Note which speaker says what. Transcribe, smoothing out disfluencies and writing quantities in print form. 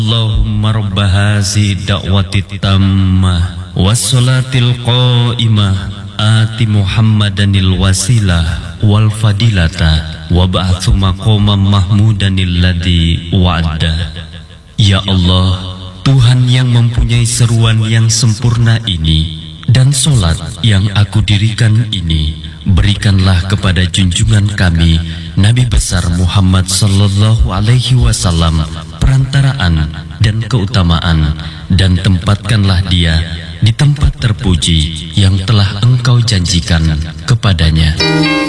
Speaker 1: Allahumma rabba hazi da'wati tammah wassalatil qa'imah ati Muhammadanil wasilah wal fadilata wa ba'athu maqaman mahmudanil ladzi wa'ada. Ya Allah, Tuhan yang mempunyai seruan yang sempurna ini dan solat yang aku dirikan ini, berikanlah kepada junjungan kami Nabi besar Muhammad sallallahu alaihi wasallam perantaraan dan keutamaan, dan tempatkanlah dia di tempat terpuji yang telah Engkau janjikan kepadanya.